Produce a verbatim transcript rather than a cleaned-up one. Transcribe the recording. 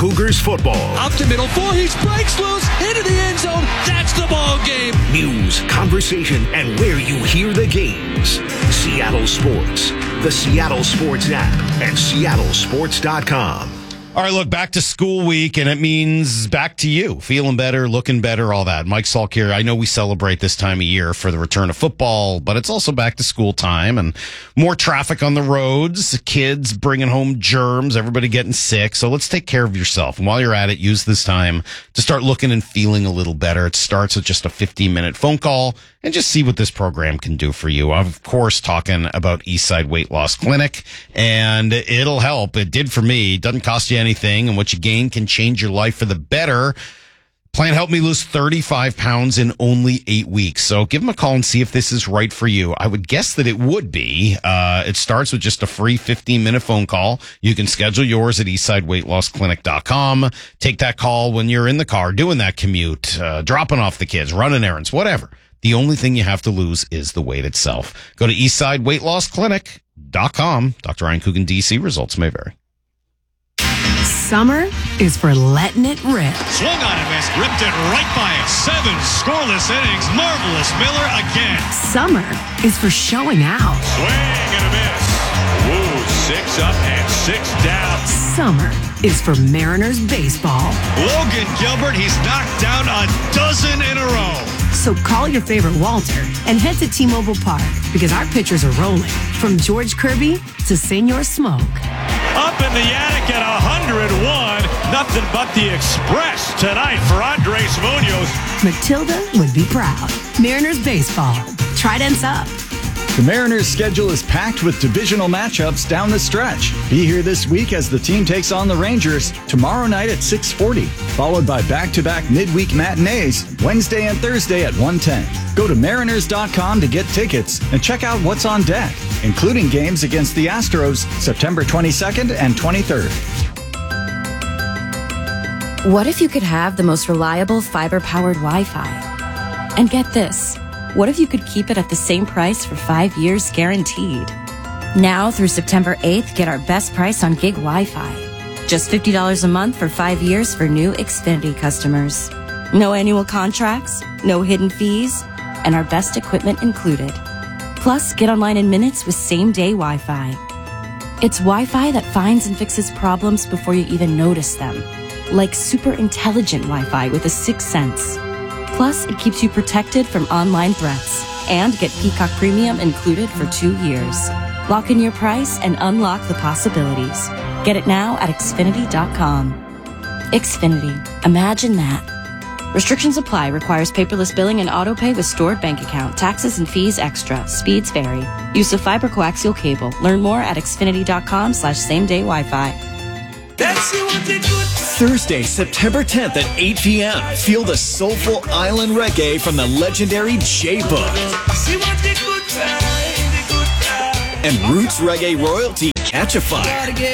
Cougars football. Up to middle four, he breaks loose into the end zone. That's the ball game. News, conversation, and where you hear the games. Seattle Sports, the Seattle Sports app, and seattle sports dot com. All right, look, back to school week, and it means back to you. Feeling better, looking better, all that. Mike Salk here. I know we celebrate this time of year for the return of football, but it's also back to school time and more traffic on the roads, kids bringing home germs, everybody getting sick. So let's take care of yourself. And while you're at it, use this time to start looking and feeling a little better. It starts with just a fifteen-minute phone call and just see what this program can do for you. I'm, of course, talking about Eastside Weight Loss Clinic, and it'll help. It did for me. It doesn't cost you anything, and what you gain can change your life for the better. Plan helped me lose thirty-five pounds in only eight weeks. So give them a call and see if this is right for you. I would guess that it would be. Uh, it starts with just a free fifteen-minute phone call. You can schedule yours at eastside weight loss clinic dot com. Take that call when you're in the car, doing that commute, uh, dropping off the kids, running errands, whatever. The only thing you have to lose is the weight itself. Go to eastside weight loss clinic dot com. Doctor Ryan Coogan, D C. Results may vary. Summer is for letting it rip. Swung on and missed, ripped it right by it. Seven scoreless innings. Marvelous Miller again. Summer is for showing out. Swing and a miss. Woo, six up and six down. Summer is for Mariners baseball. Logan Gilbert, he's knocked down a dozen in a row. So call your favorite Walter and head to T-Mobile Park because our pitchers are rolling. From George Kirby to Senor Smoke. Up in the attic at one oh one. Nothing but the express tonight for Andres Munoz. Matilda would be proud. Mariners baseball. Tridents up. The Mariners' schedule is packed with divisional matchups down the stretch. Be here this week as the team takes on the Rangers tomorrow night at six forty, followed by back-to-back midweek matinees Wednesday and Thursday at one ten. Go to mariners dot com to get tickets and check out what's on deck, including games against the Astros September twenty-second and twenty-third. What if you could have the most reliable fiber-powered Wi-Fi? And get this. What if you could keep it at the same price for five years guaranteed? Now through September eighth, get our best price on gig Wi-Fi. Just fifty dollars a month for five years for new Xfinity customers. No annual contracts, no hidden fees, and our best equipment included. Plus, get online in minutes with same-day Wi-Fi. It's Wi-Fi that finds and fixes problems before you even notice them. Like super intelligent Wi-Fi with a sixth sense. Plus, it keeps you protected from online threats. And get Peacock Premium included for two years. Lock in your price and unlock the possibilities. Get it now at Xfinity dot com. Xfinity. Imagine that. Restrictions apply. Requires paperless billing and auto pay with stored bank account. Taxes and fees extra. Speeds vary. Use of fiber coaxial cable. Learn more at Xfinity dot com slash same day Wi-Fi. Thursday, September tenth at eight p.m. Feel the soulful island reggae from the legendary J-Book. And roots reggae royalty Catch a Fire.